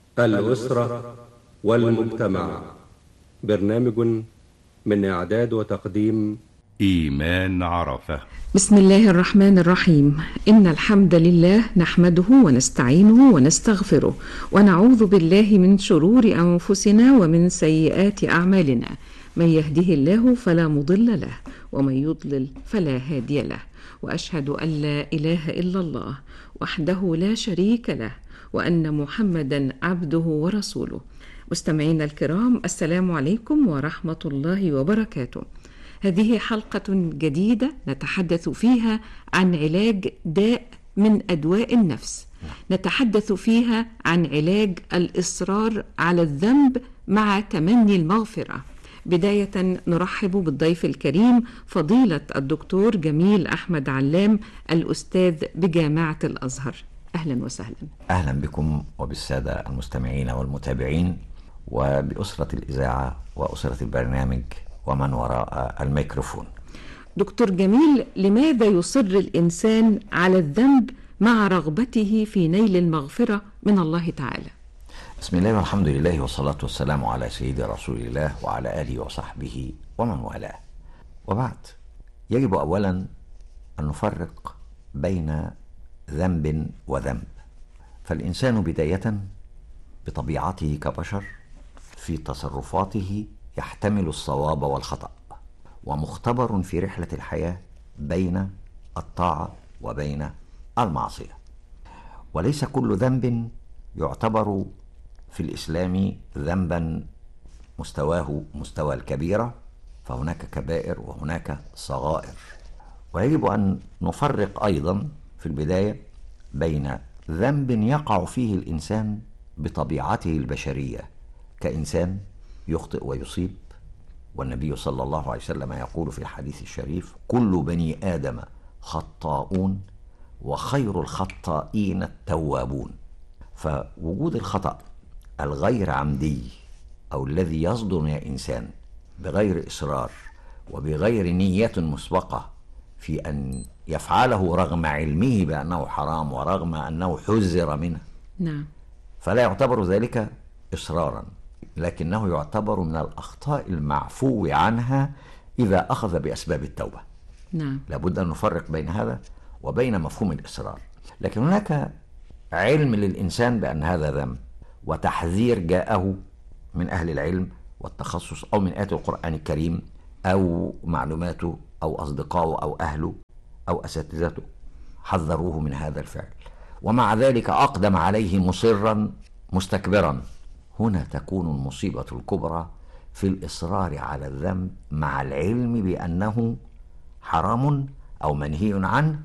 الأسرة والمجتمع. برنامج من إعداد وتقديم إيمان عرفة. بسم الله الرحمن الرحيم. إن الحمد لله نحمده ونستعينه ونستغفره ونعوذ بالله من شرور أنفسنا ومن سيئات أعمالنا. من يهده الله فلا مضل له ومن يضلل فلا هادي له، وأشهد أن لا إله إلا الله وحده لا شريك له، وأن محمدا عبده ورسوله. مستمعينا الكرام، السلام عليكم ورحمة الله وبركاته. هذه حلقة جديدة نتحدث فيها عن علاج داء من أدواء النفس. نتحدث فيها عن علاج الإصرار على الذنب مع تمني المغفرة. بداية نرحب بالضيف الكريم فضيلة الدكتور جميل أحمد علام، الأستاذ بجامعة الأزهر. أهلا وسهلا. أهلا بكم وبالسادة المستمعين والمتابعين وبأسرة الإذاعة وأسرة البرنامج ومن وراء الميكروفون. دكتور جميل، لماذا يصر الإنسان على الذنب مع رغبته في نيل المغفرة من الله تعالى؟ بسم الله والحمد لله والصلاة والسلام على سيد رسول الله وعلى آله وصحبه ومن والاه. وبعد، يجب أولا أن نفرق بين ذنب وذنب. فالإنسان بداية بطبيعته كبشر في تصرفاته يحتمل الصواب والخطأ، ومختبر في رحلة الحياة بين الطاعة وبين المعصية. وليس كل ذنب يعتبر في الإسلام ذنبا مستواه مستوى الكبيرة، فهناك كبائر وهناك صغائر. ويجب أن نفرق أيضا في البداية بين ذنب يقع فيه الإنسان بطبيعته البشرية كإنسان يخطئ ويصيب، والنبي صلى الله عليه وسلم يقول في الحديث الشريف: كل بني آدم خطاؤون وخير الخطائين التوابون. فوجود الخطأ الغير عمدي أو الذي يصدر من الإنسان بغير إصرار وبغير نية مسبقة في أن يفعله رغم علمه بأنه حرام ورغم أنه حذر منه، نعم، فلا يعتبر ذلك إصرارا، لكنه يعتبر من الأخطاء المعفو عنها إذا أخذ بأسباب التوبة. نعم. لابد أن نفرق بين هذا وبين مفهوم الإصرار. لكن هناك علم للإنسان بأن هذا ذنب، وتحذير جاءه من أهل العلم والتخصص أو من آيات القرآن الكريم أو معلوماته أو أصدقائه أو أهله أو أساتذته حذروه من هذا الفعل، ومع ذلك أقدم عليه مصرا مستكبرا. هنا تكون المصيبة الكبرى في الإصرار على الذنب مع العلم بأنه حرام أو منهي عنه،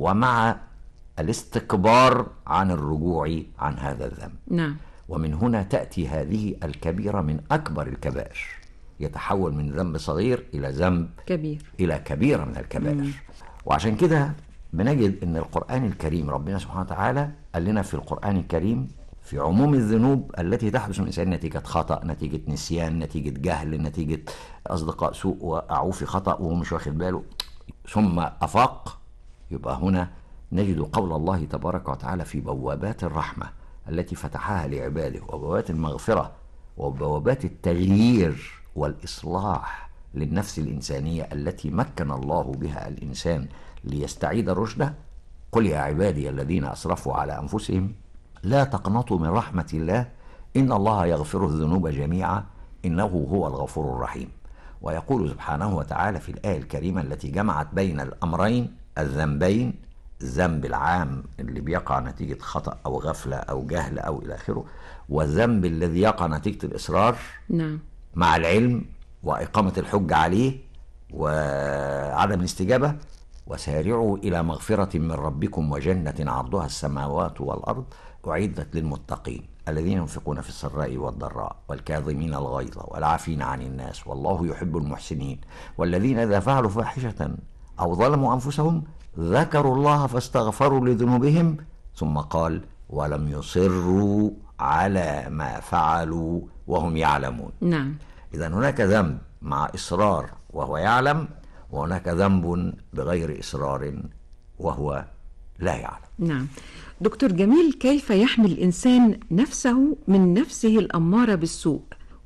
ومع الاستكبار عن الرجوع عن هذا الذنب. نعم. ومن هنا تأتي هذه الكبيرة من أكبر الكبائر، يتحول من ذنب صغير إلى ذنب كبير، إلى كبيرة من الكبائر. وعشان كده بنجد أن القرآن الكريم ربنا سبحانه وتعالى قال لنا في القرآن الكريم في عموم الذنوب التي تحدث من الإنسان نتيجة خطأ، نتيجة نسيان، نتيجة جهل، نتيجة أصدقاء سوء وقعوا في خطأ وهو مش واخد باله ثم أفاق. يبقى هنا نجد قول الله تبارك وتعالى في بوابات الرحمة التي فتحها لعباده، وبوابات المغفرة، وبوابات التغيير والإصلاح للنفس الإنسانية التي مكن الله بها الإنسان ليستعيد رشده. قل يا عبادي الذين أسرفوا على أنفسهم لا تقنطوا من رحمة الله إن الله يغفر الذنوب جميعا إنه هو الغفور الرحيم. ويقول سبحانه وتعالى في الآية الكريمة التي جمعت بين الأمرين الذنبين، الذنب العام اللي بيقع نتيجة خطأ أو غفلة أو جهل أو إلى آخره، والذنب الذي يقع نتيجة الإصرار، نعم، مع العلم وإقامة الحج عليه وعدم الاستجابة. وسارعوا إلى مغفرة من ربكم وجنة عرضها السماوات والأرض أعدت للمتقين الذين ينفقون في السراء والضراء والكاظمين الغيظ والعافين عن الناس والله يحب المحسنين والذين إذا فعلوا فاحشة أو ظلموا أنفسهم ذكروا الله فاستغفروا لذنوبهم ثم قال ولم يصروا على ما فعلوا وهم يعلمون. نعم. إذن هناك ذنب مع إصرار وهو يعلم، وهناك ذنب بغير إصرار وهو لا يعلم. نعم. دكتور جميل، كيف يحمي الإنسان نفسه من نفسه الأمارة بالسوء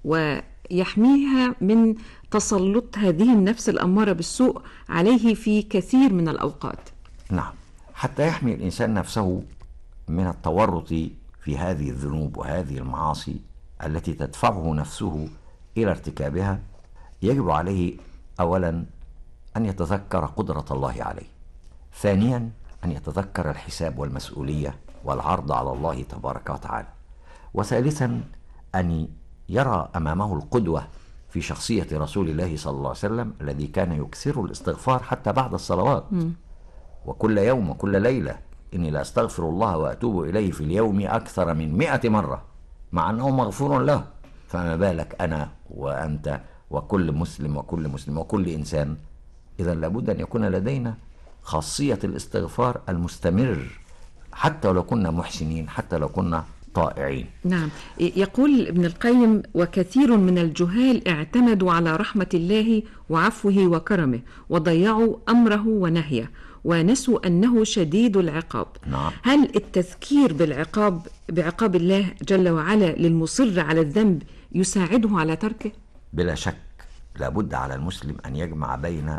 ويحميها من تسلط هذه النفس الأمارة بالسوء عليه في كثير من الأوقات؟ نعم، حتى يحمي الإنسان نفسه من التورط في هذه الذنوب وهذه المعاصي التي تدفعه نفسه إلى ارتكابها، يجب عليه أولا أن يتذكر قدرة الله عليه، ثانيا أن يتذكر الحساب والمسؤولية والعرض على الله تبارك وتعالى، وثالثا أن يرى أمامه القدوة في شخصية رسول الله صلى الله عليه وسلم الذي كان يكثر الاستغفار حتى بعد الصلوات، وكل يوم وكل ليلة إني لا أستغفر الله وأتوب إليه في اليوم أكثر من 100 مرة، مع أنه مغفور له، فما بالك أنا وأنت وكل مسلم وكل مسلم وكل إنسان؟ إذن لابد أن يكون لدينا خاصية الاستغفار المستمر حتى لو كنا محسنين، حتى لو كنا طائعين. نعم، يقول ابن القيم: وكثير من الجهال اعتمدوا على رحمة الله وعفوه وكرمه وضيعوا أمره ونهيه ونسوا أنه شديد العقاب. نعم. هل التذكير بعقاب الله جل وعلا للمصر على الذنب يساعده على تركه؟ بلا شك لابد على المسلم أن يجمع بين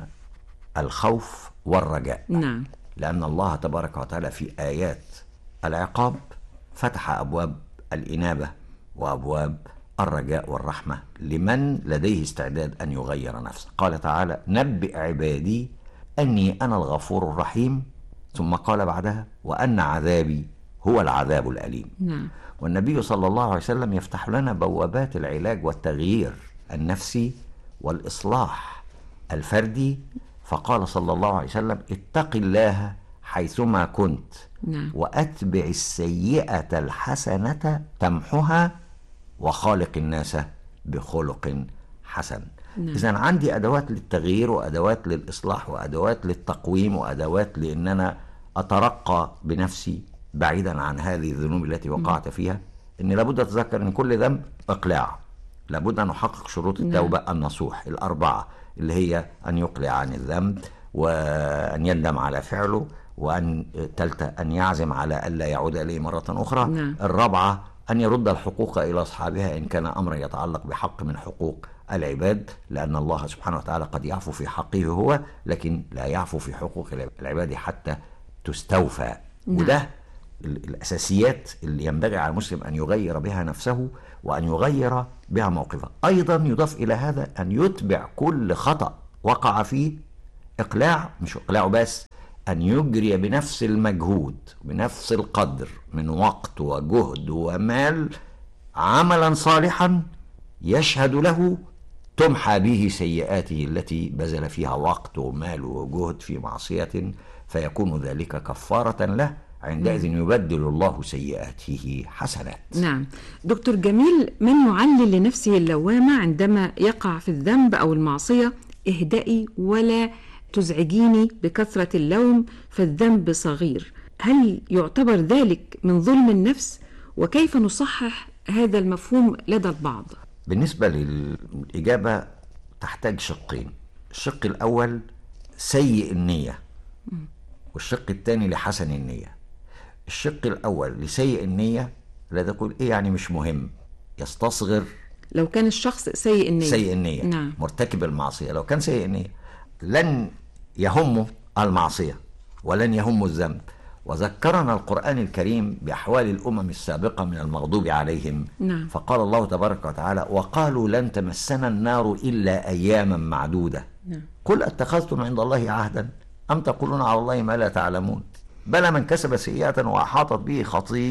الخوف والرجاء. نعم. لأن الله تبارك وتعالى في آيات العقاب فتح أبواب الإنابة وأبواب الرجاء والرحمة لمن لديه استعداد أن يغير نفسه. قال تعالى: نبئ عبادي أني أنا الغفور الرحيم، ثم قال بعدها: وأن عذابي هو العذاب الأليم. نعم. والنبي صلى الله عليه وسلم يفتح لنا بوابات العلاج والتغيير النفسي والإصلاح الفردي، فقال صلى الله عليه وسلم: اتق الله حيثما كنت. نعم. وأتبع السيئة الحسنة تمحها وخالق الناس بخلق حسن. نعم. إذن عندي أدوات للتغيير وأدوات للإصلاح وأدوات للتقويم وأدوات لأن أنا أترقى بنفسي بعيدا عن هذه الذنوب التي وقعت فيها. إن لابد أتذكر أن كل ذنب إقلاع، لابد أن أحقق شروط التوبة النصوح 4 اللي هي أن يقلع عن الذنب، وأن يندم على فعله، وأن أن يعزم على ألا يعود إليه مرة أخرى. نعم. 4 أن يرد الحقوق إلى أصحابها إن كان أمرا يتعلق بحق من حقوق العباد، لأن الله سبحانه وتعالى قد يعفو في حقه هو، لكن لا يعفو في حقوق العباد حتى تستوفى. نعم. وده الأساسيات اللي ينبغي على المسلم أن يغير بها نفسه وأن يغير بها موقفه. أيضا يضاف إلى هذا أن يتبع كل خطأ وقع فيه إقلاع، مش إقلاع بس، أن يجري بنفس المجهود بنفس القدر من وقت وجهد ومال عملا صالحا يشهد له تمحى به سيئاته التي بذل فيها وقت ومال وجهد في معصية، فيكون ذلك كفارة له، عندئذ يبدل الله سيئاته حسنات. نعم. دكتور جميل، من يعلل لنفسه اللوامة عندما يقع في الذنب أو المعصية: اهدئي ولا تزعجيني بكثرة اللوم فالذنب صغير، هل يعتبر ذلك من ظلم النفس؟ وكيف نصحح هذا المفهوم لدى البعض؟ بالنسبة للإجابة تحتاج شقين. الشق الأول سيء النية، والشق الثاني لحسن النية. الشق الأول لسيء النية الذي يقول إيه يعني مش مهم، يستصغر. لو كان الشخص سيء النية، سيء النية، نعم، مرتكب المعصية، لو كان سيء النية لن يهمه المعصية ولن يهمه الذنب. وذكرنا القرآن الكريم بأحوال الأمم السابقة من المغضوب عليهم. نعم. فقال الله تبارك وتعالى: وقالوا لن تمسنا النار إلا أياما معدودة. نعم. قل أتخذتم عند الله عهدا أم تقولون على الله ما لا تعلمون؟ بلى من كسب سيئة وأحاطت به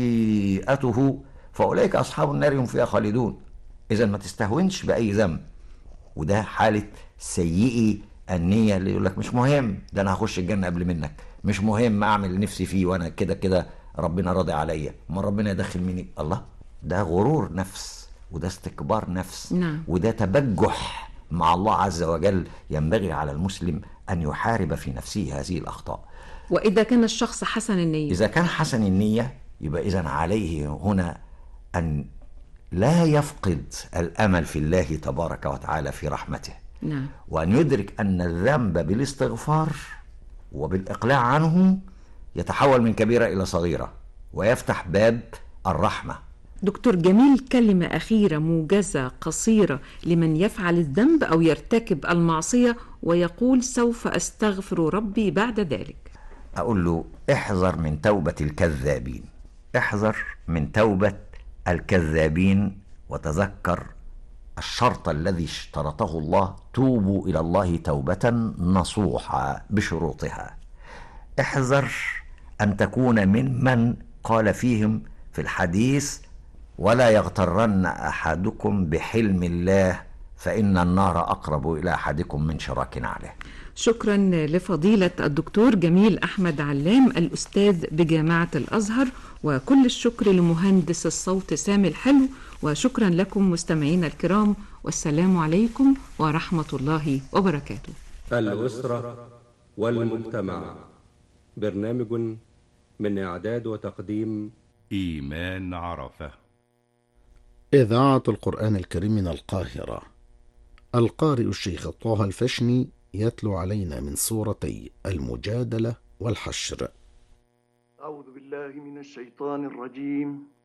خطيئته فأولئك أصحاب النار هم فيها خالدون. إذا ما تستهونش بأي ذنب، وده حالة سيئي النية اللي يقول لك مش مهم، ده أنا هخش الجنة قبل منك، مش مهم أعمل نفسي فيه وأنا كده كده ربنا راضي عليا، ما ربنا يدخل مني الله. ده غرور نفس، وده استكبار نفس. نعم. وده تبجح مع الله عز وجل. ينبغي على المسلم أن يحارب في نفسه هذه الأخطاء. وإذا كان الشخص حسن النية، إذا كان حسن النية يبقى إذن عليه هنا أن لا يفقد الأمل في الله تبارك وتعالى في رحمته. نعم. وأن يدرك أن الذنب بالاستغفار وبالإقلاع عنه يتحول من كبيرة إلى صغيرة، ويفتح باب الرحمة. دكتور جميل، كلمة أخيرة موجزة قصيرة لمن يفعل الذنب أو يرتكب المعصية ويقول سوف أستغفر ربي بعد ذلك. أقول له احذر من توبة الكذابين، احذر من توبة الكذابين، وتذكر الشرط الذي اشترطه الله: توبوا إلى الله توبة نصوحة بشروطها. احذر أن تكون ممن قال فيهم في الحديث: ولا يغترن أحدكم بحلم الله فإن النار أقرب إلى أحدكم من شراك نعله. شكرا لفضيلة الدكتور جميل أحمد علام، الأستاذ بجامعة الأزهر، وكل الشكر لمهندس الصوت سامي الحلو، وشكرا لكم مستمعينا الكرام، والسلام عليكم ورحمة الله وبركاته. الأسرة والمجتمع، برنامج من إعداد وتقديم إيمان عرفة. إذاعة القرآن الكريم من القاهرة. القارئ الشيخ طه الفشني يتلو علينا من سورتي المجادلة والحشر. أعوذ بالله من الشيطان الرجيم.